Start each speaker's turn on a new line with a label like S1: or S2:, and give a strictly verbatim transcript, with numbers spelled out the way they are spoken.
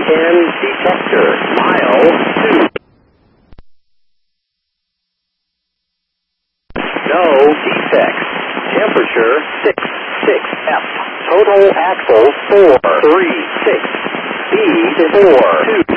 S1: ten detector. Mile two. No defects. Temperature six six F. Total axles four three six. Speed four two.